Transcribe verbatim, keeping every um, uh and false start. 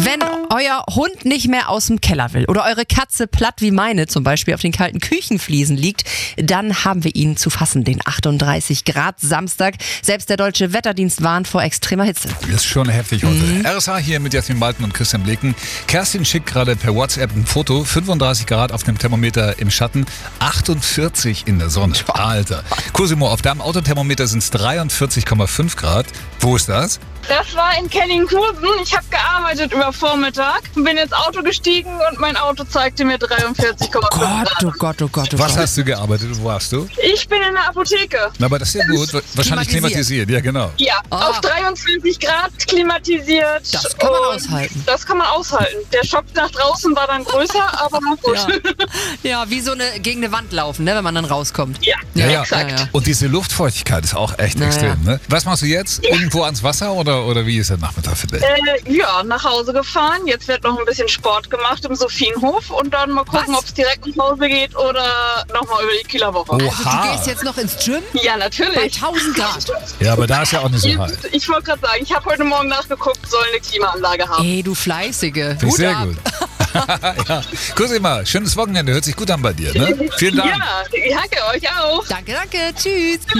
Wenn euer Hund nicht mehr aus dem Keller will oder eure Katze platt wie meine zum Beispiel auf den kalten Küchenfliesen liegt, dann haben wir ihn zu fassen, den achtunddreißig Grad Samstag. Selbst der Deutsche Wetterdienst warnt vor extremer Hitze. Ist schon heftig heute. Mhm. R S H hier mit Jasmin Balten und Christian Bleken. Kerstin schickt gerade per WhatsApp ein Foto. fünfunddreißig Grad auf dem Thermometer im Schatten, achtundvierzig in der Sonne. Alter. Cosimo, auf deinem Autothermometer sind es dreiundvierzig Komma fünf Grad. Wo ist das? Das war in Kellinghusen. Ich habe gearbeitet über Vormittag und bin ins Auto gestiegen und mein Auto zeigte mir dreiundvierzig Komma fünf Gott, Grad. oh Gott, oh Gott, oh Was Gott. hast du gearbeitet? Wo warst du? Ich bin in der Apotheke. Na, aber das ist ja gut. Wahrscheinlich Klimatisiert. klimatisiert. Ja, genau. Ja, Ah. auf dreiundzwanzig Grad klimatisiert. Das kann man Und aushalten. Das kann man aushalten. Der Schock nach draußen war dann größer, aber gut. Ja. Ja, wie so eine gegen eine Wand laufen, ne, wenn man dann rauskommt. Ja, Ja, ja. exakt. Ja, ja. Und diese Luftfeuchtigkeit ist auch echt Na extrem. ja. Ne? Was machst du jetzt? Irgendwo ans Wasser oder, oder wie ist der Nachmittag für dich? Äh, ja, nach Hause gefahren. Jetzt wird noch ein bisschen Sport gemacht im Sophienhof und dann mal gucken, Was? ob es direkt nach Hause geht oder nochmal über die Kieler Woche. Oh. Also Oha. du gehst jetzt noch ins Gym Ja, bei natürlich. tausend Grad. Ja, aber da ist ja auch nicht so heiß. Ich wollte gerade sagen, ich habe heute Morgen nachgeguckt, soll eine Klimaanlage haben. Ey, du Fleißige. Finde ich sehr ab. gut. Ja. Cosima, schönes Wochenende. Hört sich gut an bei dir. Ne? Vielen Dank. Ja, danke euch auch. Danke, danke. Tschüss.